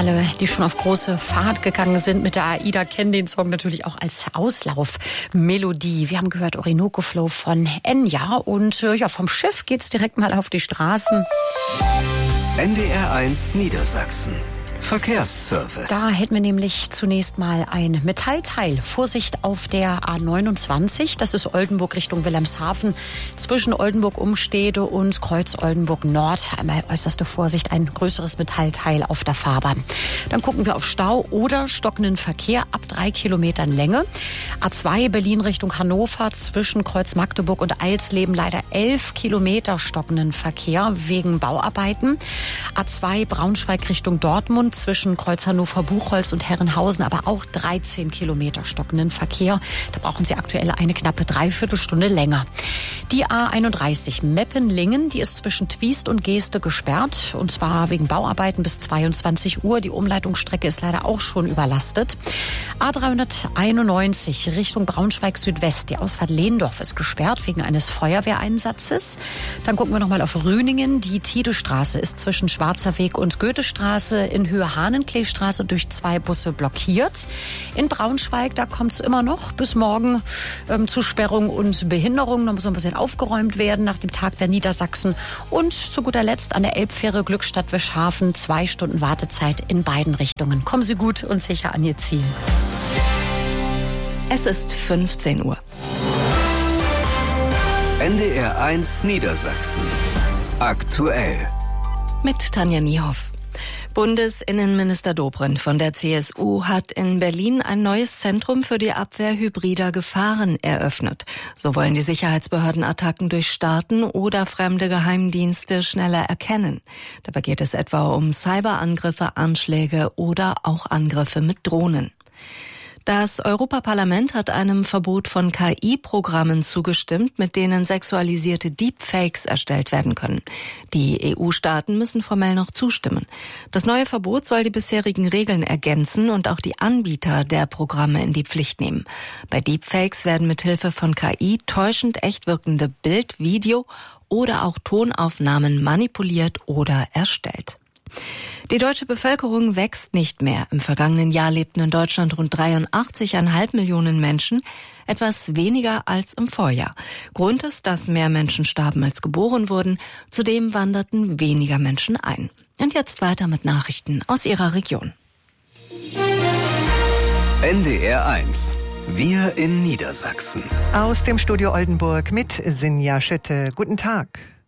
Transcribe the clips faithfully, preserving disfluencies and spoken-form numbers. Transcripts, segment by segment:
Alle, die schon auf große Fahrt gegangen sind mit der AIDA, kennen den Song natürlich auch als Auslaufmelodie. Wir haben gehört Orinoco Flow von Enya und äh, ja, vom Schiff geht's direkt mal auf die Straßen. N D R eins Niedersachsen. Verkehrsservice. Da hätten wir nämlich zunächst mal ein Metallteil. Vorsicht auf der A neunundzwanzig. Das ist Oldenburg Richtung Wilhelmshaven. Zwischen Oldenburg-Umstede und Kreuz Oldenburg-Nord. Einmal äußerste Vorsicht, ein größeres Metallteil auf der Fahrbahn. Dann gucken wir auf Stau oder stockenden Verkehr ab drei Kilometern Länge. A zwei Berlin Richtung Hannover. Zwischen Kreuz Magdeburg und Eilsleben leider elf Kilometer stockenden Verkehr wegen Bauarbeiten. A zwei Braunschweig Richtung Dortmund. Zwischen Kreuz Hannover-Buchholz und Herrenhausen, aber auch dreizehn Kilometer stockenden Verkehr. Da brauchen Sie aktuell eine knappe Dreiviertelstunde länger. Die A einunddreißig Meppen-Lingen, die ist zwischen Twiest und Geeste gesperrt. Und zwar wegen Bauarbeiten bis zweiundzwanzig Uhr. Die Umleitungsstrecke ist leider auch schon überlastet. A dreihunderteinundneunzig Richtung Braunschweig-Südwest. Die Ausfahrt Lehndorf ist gesperrt wegen eines Feuerwehreinsatzes. Dann gucken wir noch mal auf Rüningen. Die Tidestraße ist zwischen Schwarzer Weg und Goethestraße in Höhe Hahnenkleestraße durch zwei Busse blockiert. In Braunschweig, da kommt es immer noch bis morgen ähm, zu Sperrung und Behinderung. Da muss ein bisschen aufgeräumt werden nach dem Tag der Niedersachsen. Und zu guter Letzt an der Elbfähre Glückstadt-Wischhafen zwei Stunden Wartezeit in beiden Richtungen. Kommen Sie gut und sicher an Ihr Ziel. Es ist fünfzehn Uhr. N D R eins Niedersachsen. Aktuell. Mit Tanja Niehoff. Bundesinnenminister Dobrindt von der C S U hat in Berlin ein neues Zentrum für die Abwehr hybrider Gefahren eröffnet. So wollen die Sicherheitsbehörden Attacken durch Staaten oder fremde Geheimdienste schneller erkennen. Dabei geht es etwa um Cyberangriffe, Anschläge oder auch Angriffe mit Drohnen. Das Europaparlament hat einem Verbot von K I-Programmen zugestimmt, mit denen sexualisierte Deepfakes erstellt werden können. Die E U-Staaten müssen formell noch zustimmen. Das neue Verbot soll die bisherigen Regeln ergänzen und auch die Anbieter der Programme in die Pflicht nehmen. Bei Deepfakes werden mithilfe von K I täuschend echt wirkende Bild-, Video- oder auch Tonaufnahmen manipuliert oder erstellt. Die deutsche Bevölkerung wächst nicht mehr. Im vergangenen Jahr lebten in Deutschland rund dreiundachtzig Komma fünf Millionen Menschen, etwas weniger als im Vorjahr. Grund ist, dass mehr Menschen starben als geboren wurden. Zudem wanderten weniger Menschen ein. Und jetzt weiter mit Nachrichten aus Ihrer Region. N D R eins. Wir in Niedersachsen. Aus dem Studio Oldenburg mit Sinja Schütte. Guten Tag.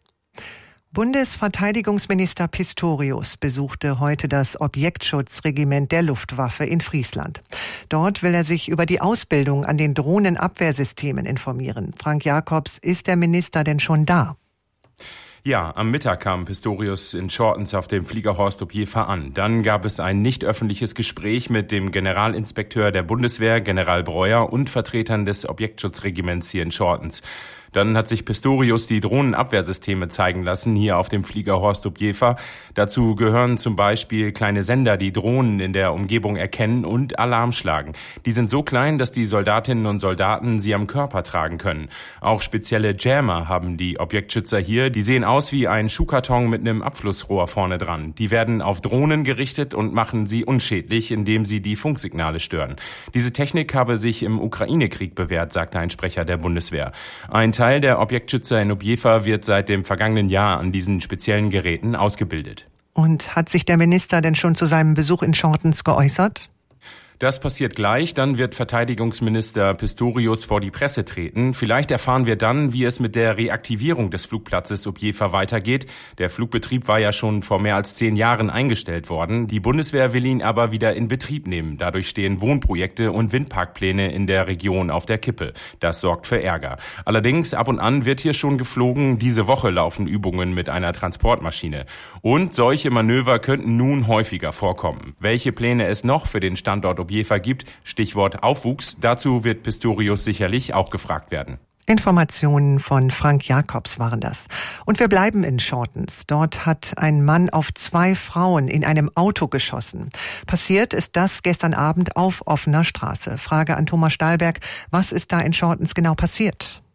Bundesverteidigungsminister Pistorius besuchte heute das Objektschutzregiment der Luftwaffe in Friesland. Dort will er sich über die Ausbildung an den Drohnenabwehrsystemen informieren. Frank Jacobs, ist der Minister denn schon da? Ja, am Mittag kam Pistorius in Schortens auf dem Flieger Horst Opjefer an. Dann gab es ein nicht öffentliches Gespräch mit dem Generalinspekteur der Bundeswehr, General Breuer, und Vertretern des Objektschutzregiments hier in Schortens. Dann hat sich Pistorius die Drohnenabwehrsysteme zeigen lassen, hier auf dem Flieger Horst Opjefer. Dazu gehören zum Beispiel kleine Sender, die Drohnen in der Umgebung erkennen und Alarm schlagen. Die sind so klein, dass die Soldatinnen und Soldaten sie am Körper tragen können. Auch spezielle Jammer haben die Objektschützer hier. Die sehen aus wie ein Schuhkarton mit einem Abflussrohr vorne dran. Die werden auf Drohnen gerichtet und machen sie unschädlich, indem sie die Funksignale stören. Diese Technik habe sich im Ukraine-Krieg bewährt, sagte ein Sprecher der Bundeswehr. Ein Teil der Objektschützer in Opjefer wird seit dem vergangenen Jahr an diesen speziellen Geräten ausgebildet. Und hat sich der Minister denn schon zu seinem Besuch in Schortens geäußert? Das passiert gleich, dann wird Verteidigungsminister Pistorius vor die Presse treten. Vielleicht erfahren wir dann, wie es mit der Reaktivierung des Flugplatzes Opjefer weitergeht. Der Flugbetrieb war ja schon vor mehr als zehn Jahren eingestellt worden. Die Bundeswehr will ihn aber wieder in Betrieb nehmen. Dadurch stehen Wohnprojekte und Windparkpläne in der Region auf der Kippe. Das sorgt für Ärger. Allerdings, ab und an wird hier schon geflogen. Diese Woche laufen Übungen mit einer Transportmaschine. Und solche Manöver könnten nun häufiger vorkommen. Welche Pläne es noch für den Standort Opjefer gibt, Stichwort Aufwuchs, dazu wird Pistorius sicherlich auch gefragt werden. Informationen von Frank Jacobs waren das. Und wir bleiben in Schortens. Dort hat ein Mann auf zwei Frauen in einem Auto geschossen. Passiert ist das gestern Abend auf offener Straße. Frage an Thomas Stahlberg, was ist da in Schortens genau passiert?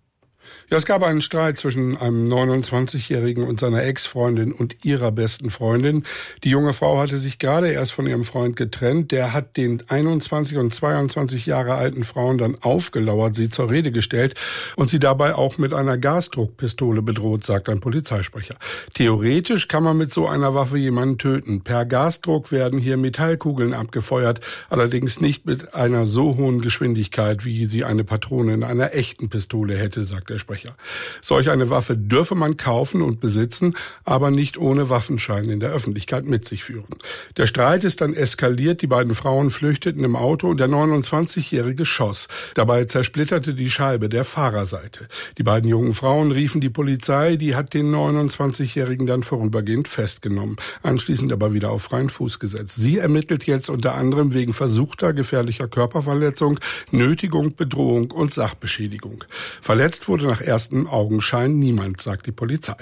Ja, es gab einen Streit zwischen einem neunundzwanzigjährigen und seiner Ex-Freundin und ihrer besten Freundin. Die junge Frau hatte sich gerade erst von ihrem Freund getrennt. Der hat den einundzwanzig und zweiundzwanzig Jahre alten Frauen dann aufgelauert, sie zur Rede gestellt und sie dabei auch mit einer Gasdruckpistole bedroht, sagt ein Polizeisprecher. Theoretisch kann man mit so einer Waffe jemanden töten. Per Gasdruck werden hier Metallkugeln abgefeuert, allerdings nicht mit einer so hohen Geschwindigkeit, wie sie eine Patrone in einer echten Pistole hätte, sagt der Sprecher. Solch eine Waffe dürfe man kaufen und besitzen, aber nicht ohne Waffenschein in der Öffentlichkeit mit sich führen. Der Streit ist dann eskaliert, die beiden Frauen flüchteten im Auto und der neunundzwanzigjährige schoss. Dabei zersplitterte die Scheibe der Fahrerseite. Die beiden jungen Frauen riefen die Polizei, die hat den neunundzwanzigjährigen dann vorübergehend festgenommen, anschließend aber wieder auf freien Fuß gesetzt. Sie ermittelt jetzt unter anderem wegen versuchter gefährlicher Körperverletzung, Nötigung, Bedrohung und Sachbeschädigung. Verletzt wurde nach erstem Augenschein niemand, sagt die Polizei.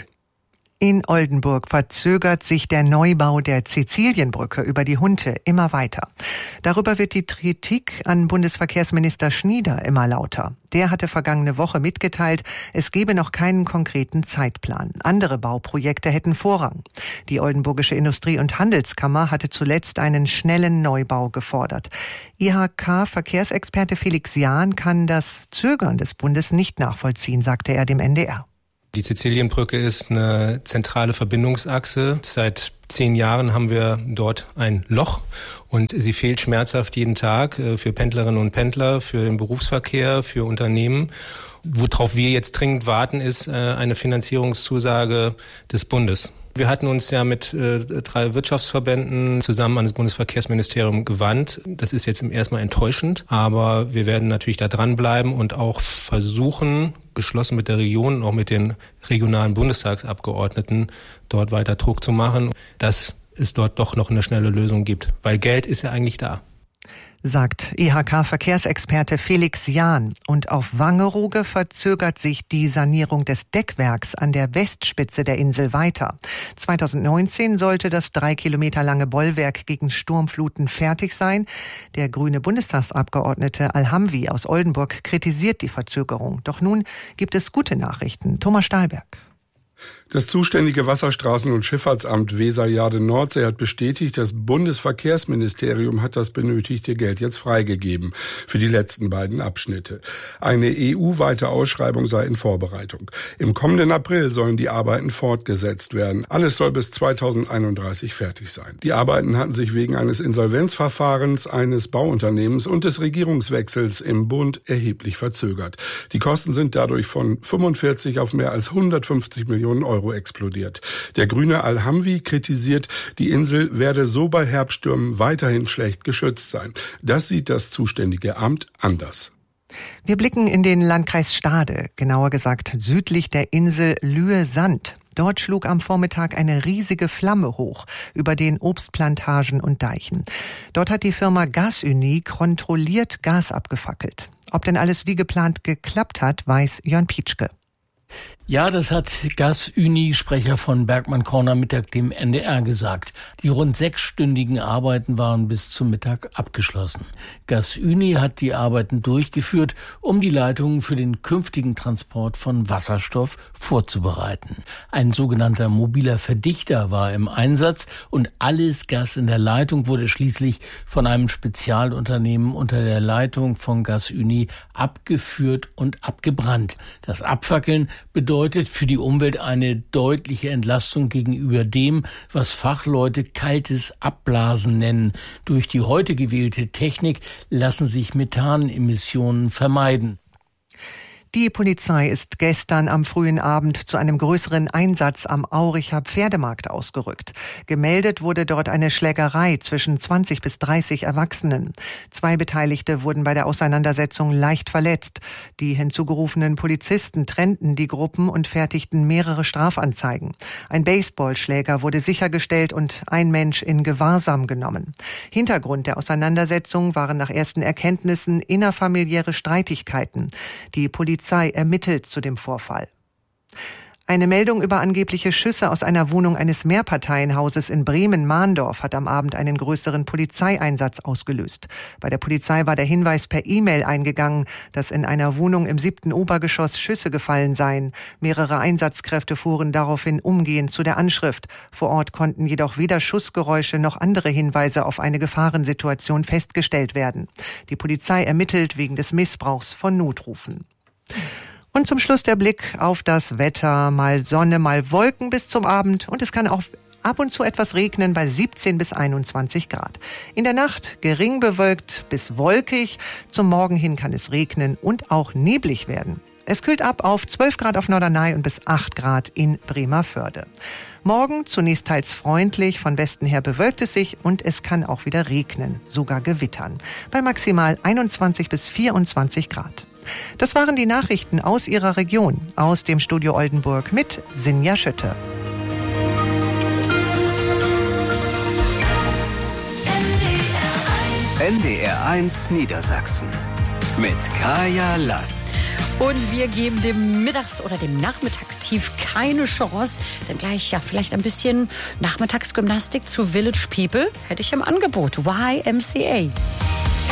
In Oldenburg verzögert sich der Neubau der Sizilienbrücke über die Hunte immer weiter. Darüber wird die Kritik an Bundesverkehrsminister Schnieder immer lauter. Der hatte vergangene Woche mitgeteilt, es gebe noch keinen konkreten Zeitplan. Andere Bauprojekte hätten Vorrang. Die Oldenburgische Industrie- und Handelskammer hatte zuletzt einen schnellen Neubau gefordert. I H K-Verkehrsexperte Felix Jahn kann das Zögern des Bundes nicht nachvollziehen, sagte er dem N D R. Die Sizilienbrücke ist eine zentrale Verbindungsachse. Seit zehn Jahren haben wir dort ein Loch und sie fehlt schmerzhaft jeden Tag für Pendlerinnen und Pendler, für den Berufsverkehr, für Unternehmen. Worauf wir jetzt dringend warten, ist eine Finanzierungszusage des Bundes. Wir hatten uns ja mit äh, drei Wirtschaftsverbänden zusammen an das Bundesverkehrsministerium gewandt. Das ist jetzt im ersten Mal enttäuschend, aber wir werden natürlich da dranbleiben und auch versuchen, geschlossen mit der Region und auch mit den regionalen Bundestagsabgeordneten, dort weiter Druck zu machen, dass es dort doch noch eine schnelle Lösung gibt. Weil Geld ist ja eigentlich da. Sagt I H K-Verkehrsexperte Felix Jahn. Und auf Wangerooge verzögert sich die Sanierung des Deckwerks an der Westspitze der Insel weiter. zweitausendneunzehn sollte das drei Kilometer lange Bollwerk gegen Sturmfluten fertig sein. Der grüne Bundestagsabgeordnete Alhamvi aus Oldenburg kritisiert die Verzögerung. Doch nun gibt es gute Nachrichten. Thomas Stahlberg. Das zuständige Wasserstraßen- und Schifffahrtsamt Weser-Jade-Nordsee hat bestätigt, das Bundesverkehrsministerium hat das benötigte Geld jetzt freigegeben für die letzten beiden Abschnitte. Eine E U-weite Ausschreibung sei in Vorbereitung. Im kommenden April sollen die Arbeiten fortgesetzt werden. Alles soll bis zweitausendeinunddreißig fertig sein. Die Arbeiten hatten sich wegen eines Insolvenzverfahrens eines Bauunternehmens und des Regierungswechsels im Bund erheblich verzögert. Die Kosten sind dadurch von fünfundvierzig auf mehr als hundertfünfzig Millionen Euro explodiert. Der grüne Alhamvi kritisiert, die Insel werde so bei Herbststürmen weiterhin schlecht geschützt sein. Das sieht das zuständige Amt anders. Wir blicken in den Landkreis Stade, genauer gesagt südlich der Insel Lühe-Sand. Dort schlug am Vormittag eine riesige Flamme hoch über den Obstplantagen und Deichen. Dort hat die Firma Gasunie kontrolliert Gas abgefackelt. Ob denn alles wie geplant geklappt hat, weiß Jörn Pietschke. Ja, das hat Gasunie-Sprecher von Bergmann Corner Mittag dem N D R gesagt. Die rund sechsstündigen Arbeiten waren bis zum Mittag abgeschlossen. Gasunie hat die Arbeiten durchgeführt, um die Leitungen für den künftigen Transport von Wasserstoff vorzubereiten. Ein sogenannter mobiler Verdichter war im Einsatz und alles Gas in der Leitung wurde schließlich von einem Spezialunternehmen unter der Leitung von Gasunie abgeführt und abgebrannt. Das Abfackeln bedeutet für die Umwelt eine deutliche Entlastung gegenüber dem, was Fachleute kaltes Abblasen nennen. Durch die heute gewählte Technik lassen sich Methanemissionen vermeiden. Die Polizei ist gestern am frühen Abend zu einem größeren Einsatz am Auricher Pferdemarkt ausgerückt. Gemeldet wurde dort eine Schlägerei zwischen zwanzig bis dreißig Erwachsenen. Zwei Beteiligte wurden bei der Auseinandersetzung leicht verletzt. Die hinzugerufenen Polizisten trennten die Gruppen und fertigten mehrere Strafanzeigen. Ein Baseballschläger wurde sichergestellt und ein Mensch in Gewahrsam genommen. Hintergrund der Auseinandersetzung waren nach ersten Erkenntnissen innerfamiliäre Streitigkeiten. Die Polizei Polizei ermittelt zu dem Vorfall. Eine Meldung über angebliche Schüsse aus einer Wohnung eines Mehrparteienhauses in Bremen-Mahndorf hat am Abend einen größeren Polizeieinsatz ausgelöst. Bei der Polizei war der Hinweis per E-Mail eingegangen, dass in einer Wohnung im siebten Obergeschoss Schüsse gefallen seien. Mehrere Einsatzkräfte fuhren daraufhin umgehend zu der Anschrift. Vor Ort konnten jedoch weder Schussgeräusche noch andere Hinweise auf eine Gefahrensituation festgestellt werden. Die Polizei ermittelt wegen des Missbrauchs von Notrufen. Und zum Schluss der Blick auf das Wetter. Mal Sonne, mal Wolken bis zum Abend. Und es kann auch ab und zu etwas regnen bei siebzehn bis einundzwanzig Grad. In der Nacht gering bewölkt bis wolkig. Zum Morgen hin kann es regnen und auch neblig werden. Es kühlt ab auf zwölf Grad auf Norderney und bis acht Grad in Bremervörde. Morgen zunächst teils freundlich, von Westen her bewölkt es sich und es kann auch wieder regnen, sogar gewittern. Bei maximal einundzwanzig bis vierundzwanzig Grad. Das waren die Nachrichten aus Ihrer Region, aus dem Studio Oldenburg mit Sinja Schütte. N D R eins Niedersachsen mit Kaya Lass. Und wir geben dem Mittags- oder dem Nachmittagstief keine Chance, denn gleich ja vielleicht ein bisschen Nachmittagsgymnastik zu Village People hätte ich im Angebot. Y M C A.